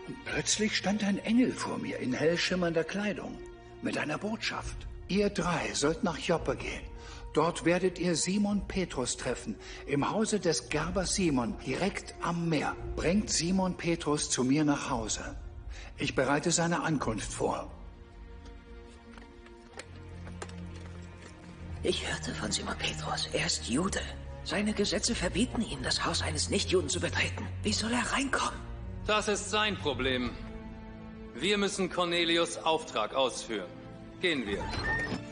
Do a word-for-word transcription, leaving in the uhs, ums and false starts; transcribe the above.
Plötzlich stand ein Engel vor mir in hellschimmernder Kleidung mit einer Botschaft. Ihr drei sollt nach Joppe gehen. Dort werdet ihr Simon Petrus treffen, im Hause des Gerbers Simon, direkt am Meer. Bringt Simon Petrus zu mir nach Hause. Ich bereite seine Ankunft vor. Ich hörte von Simon Petrus. Er ist Jude. Seine Gesetze verbieten ihm, das Haus eines Nichtjuden zu betreten. Wie soll er reinkommen? Das ist sein Problem. Wir müssen Cornelius' Auftrag ausführen. Gehen wir.